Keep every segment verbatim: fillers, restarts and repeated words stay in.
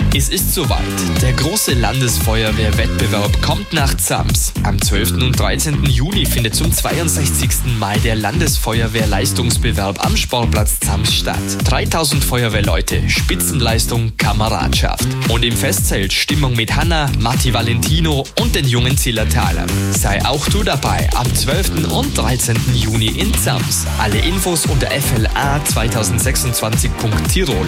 Es ist soweit. Der große Landesfeuerwehrwettbewerb kommt nach Zams. Am zwölften und dreizehnten Juni findet zum zweiundsechzigsten Mal der Landesfeuerwehrleistungsbewerb am Sportplatz Zams statt. dreitausend Feuerwehrleute, Spitzenleistung, Kameradschaft. Und im Festzelt Stimmung mit Hanna, Matti Valentino und den jungen Zillertalern. Sei auch du dabei am zwölften und dreizehnten Juni in Zams. Alle Infos unter f l a zwanzig sechsundzwanzig punkt tirol.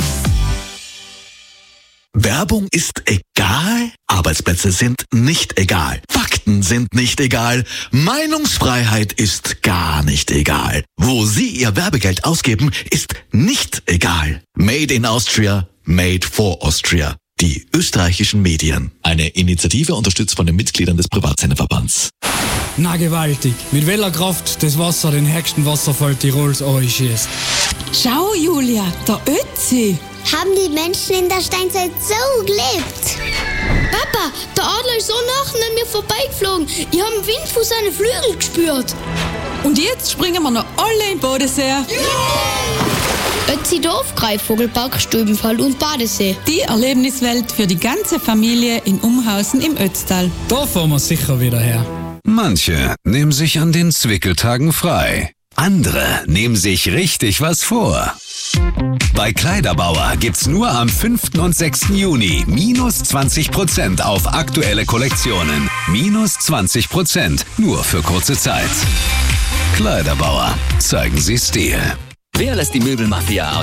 Werbung ist egal, Arbeitsplätze sind nicht egal, Fakten sind nicht egal, Meinungsfreiheit ist gar nicht egal. Wo Sie Ihr Werbegeld ausgeben, ist nicht egal. Made in Austria, made for Austria. Die österreichischen Medien. Eine Initiative unterstützt von den Mitgliedern des Privatsenderverbands. Na gewaltig, mit welcher Kraft das Wasser den höchsten Wasserfall Tirols anschießt. Schau, Julia, der Ötzi. Haben die Menschen in der Steinzeit so gelebt? Papa, der Adler ist so nah an mir vorbeigeflogen. Ich habe den Wind von seinen Flügeln gespürt. Und jetzt springen wir noch alle in Bodensee. Yeah! Ötzi Dorf, Greifvogelpark, Stübenfall und Badesee. Die Erlebniswelt für die ganze Familie in Umhausen im Ötztal. Da fahren wir sicher wieder her. Manche nehmen sich an den Zwickeltagen frei. Andere nehmen sich richtig was vor. Bei Kleiderbauer gibt's nur am fünften und sechsten Juni minus zwanzig Prozent auf aktuelle Kollektionen. Minus zwanzig Prozent nur für kurze Zeit. Kleiderbauer, zeigen Sie Stil. Wer lässt die Möbelmafia aus